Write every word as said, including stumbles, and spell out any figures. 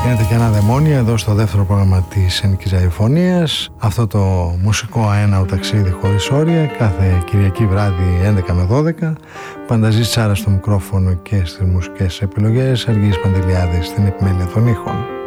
γίνεται και ένα δαιμόνια εδώ στο δεύτερο πρόγραμμα της Ενικής Ραδιοφωνίας. Αυτό το μουσικό αέναο ταξίδι χωρίς όρια, κάθε Κυριακή βράδυ έντεκα με δώδεκα. Πανταζής Τσάρας στο μικρόφωνο και στις μουσικές επιλογές, Αργύρης Παντελιάδης στην επιμέλεια των ήχων.